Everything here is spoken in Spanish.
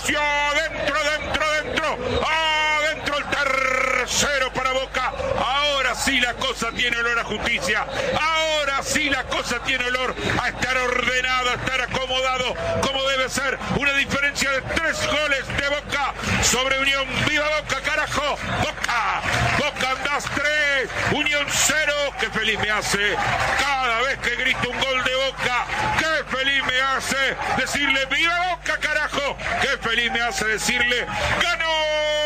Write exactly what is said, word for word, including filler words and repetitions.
apareció adentro, adentro, adentro, adentro el tercero para Boca. Ahora sí la cosa tiene olor a justicia, ahora sí la cosa tiene olor a estar ordenado, a estar acomodado como debe ser. Una diferencia de tres goles de Boca sobre Unión. ¡Viva Boca, carajo! ¡Boca! ¡Boca andás tres! ¡Unión cero! ¡Qué feliz me hace cada vez que grito un gol de Boca! ¡Qué feliz me hace decirle ¡viva Boca, carajo! ¡Qué feliz me hace decirle ¡ganó!